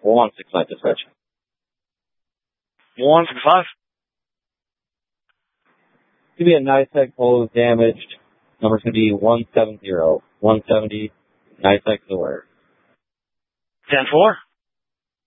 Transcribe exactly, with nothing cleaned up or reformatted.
one six five dispatch. one six five. It's going to be a NISEC hose damaged. Number's going to be one seven zero. one seventy. NISEC aware. ten four.